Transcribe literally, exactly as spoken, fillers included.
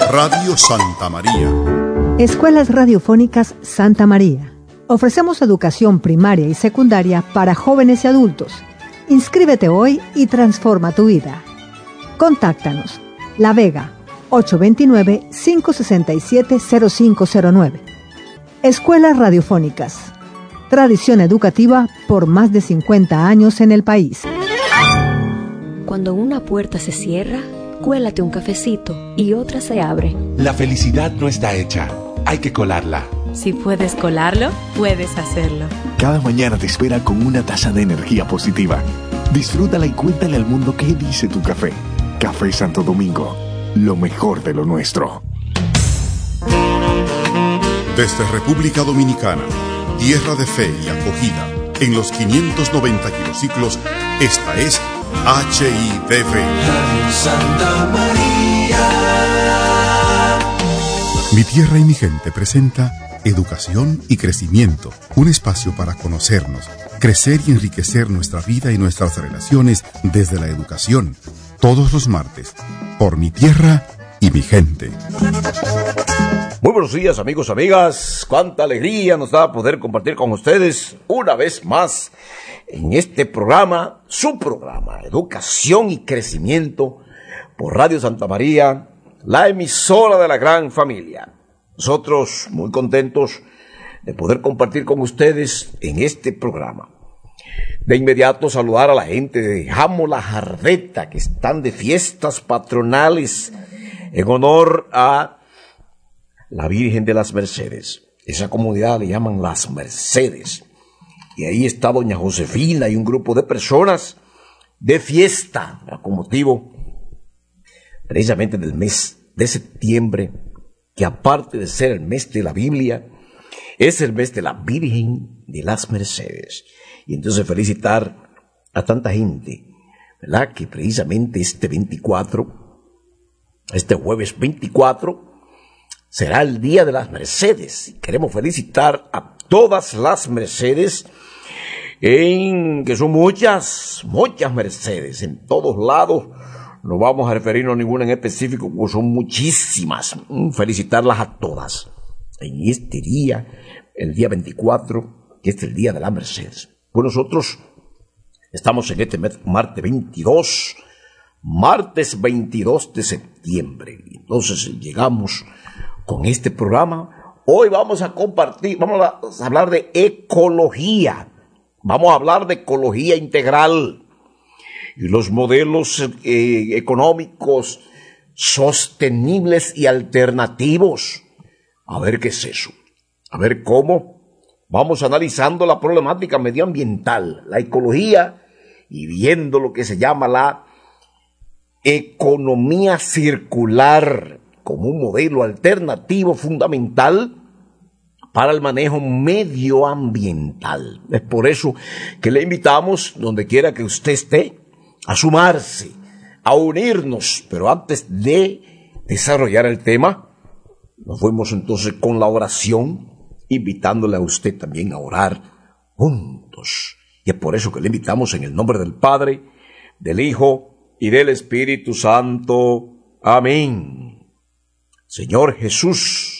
Radio Santa María. Escuelas Radiofónicas Santa María. Ofrecemos educación primaria y secundaria para jóvenes y adultos. Inscríbete hoy y transforma tu vida. Contáctanos. La Vega, ocho dos nueve, cinco seis siete, cero cinco cero nueve. Escuelas Radiofónicas. Tradición educativa por más de cincuenta años en el país. Cuando una puerta se cierra, cuélate un cafecito y otra se abre. La felicidad no está hecha, hay que colarla. Si puedes colarlo, puedes hacerlo. Cada mañana te espera con una taza de energía positiva. Disfrútala y cuéntale al mundo qué dice tu café. Café Santo Domingo, lo mejor de lo nuestro. Desde República Dominicana, tierra de fe y acogida, en los quinientos noventa kilociclos, esta es H I D V. Santa María. Mi tierra y mi gente presenta Educación y Crecimiento, un espacio para conocernos, crecer y enriquecer nuestra vida y nuestras relaciones desde la educación, todos los martes, por mi tierra y mi gente. Muy buenos días, amigos, amigas. Cuánta alegría nos da poder compartir con ustedes una vez más en este programa, su programa, Educación y Crecimiento, por Radio Santa María, la emisora de la gran familia. Nosotros muy contentos de poder compartir con ustedes en este programa. De inmediato saludar a la gente de Jamo La Jardeta, que están de fiestas patronales en honor a la Virgen de las Mercedes. Esa comunidad le llaman Las Mercedes. Y ahí está doña Josefina y un grupo de personas de fiesta, con motivo precisamente del mes de septiembre, que aparte de ser el mes de la Biblia, es el mes de la Virgen de las Mercedes. Y entonces felicitar a tanta gente, ¿verdad? Que precisamente este veinticuatro, este jueves veinticuatro, será el Día de las Mercedes. Y queremos felicitar a todas las Mercedes, en que son muchas, muchas Mercedes, en todos lados. No vamos a referirnos a ninguna en específico, porque son muchísimas. Felicitarlas a todas en este día, el día veinticuatro, que es el Día de las Mercedes. Pues nosotros estamos en este martes veintidós, martes veintidós de septiembre. Entonces llegamos con este programa. Hoy vamos a compartir, vamos a hablar de ecología. Vamos a hablar de ecología integral y los modelos eh, económicos sostenibles y alternativos. A ver qué es eso. A ver cómo vamos analizando la problemática medioambiental, la ecología, y viendo lo que se llama la economía circular como un modelo alternativo fundamental para el manejo medioambiental. Es por eso que le invitamos, donde quiera que usted esté, a sumarse, a unirnos. Pero antes de desarrollar el tema, nos fuimos entonces con la oración, invitándole a usted también a orar juntos. Y es por eso que le invitamos en el nombre del Padre, del Hijo y del Espíritu Santo. Amén. Señor Jesús,